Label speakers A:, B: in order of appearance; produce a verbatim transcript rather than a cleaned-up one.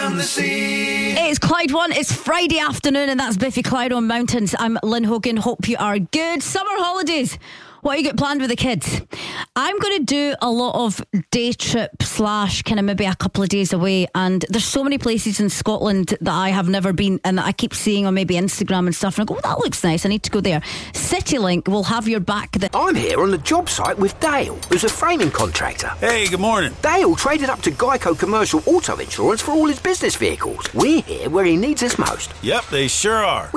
A: on the sea.
B: It's Clyde One. It's Friday afternoon, and that's Biffy Clyde on Mountains. I'm Lynn Hogan. Hope you are good. Summer holidays. What you got planned with the kids? I'm going to do a lot of day trip slash kind of maybe a couple of days away, and there's so many places in Scotland that I have never been and that I keep seeing on maybe Instagram and stuff, and I go, oh, that looks nice, I need to go there. CityLink will have your back. The-
C: I'm here on the job site with Dale, who's a framing contractor.
D: Hey, good morning.
C: Dale traded up to Geico Commercial Auto Insurance for all his business vehicles. We're here where he needs us most.
D: Yep, they sure are.